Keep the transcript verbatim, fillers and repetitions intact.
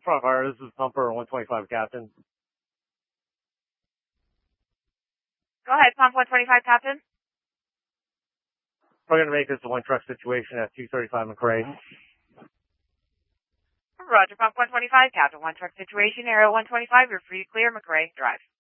Front fire, this is Pumper one twenty-five, Captain. Go ahead, Pump one twenty-five, Captain. We're going to make this a one truck situation at two thirty-five McRae. Roger, Pump one twenty-five, Captain. One truck situation, Aero one twenty-five. You're free to clear McRae Drive.